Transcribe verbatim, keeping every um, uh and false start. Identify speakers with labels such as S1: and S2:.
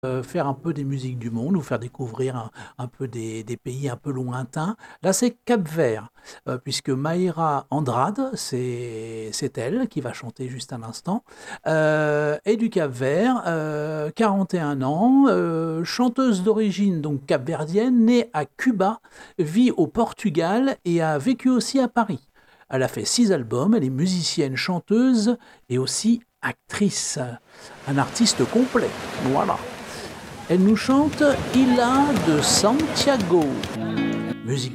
S1: euh, faire un peu des musiques du monde, ou faire découvrir un, un peu des, des pays un peu lointains. Là, c'est Cap-Vert, euh, puisque Maïra Andrade, c'est c'est elle qui va chanter juste un instant, euh, est du Cap-Vert, euh, quarante et un ans, euh, chanteuse d'origine donc capverdienne, née à Cuba, vit au Portugal et a vécu aussi à Paris. Elle a fait six albums, elle est musicienne, chanteuse et aussi actrice. Un artiste complet. Voilà. Elle nous chante Ila de Santiago. Musique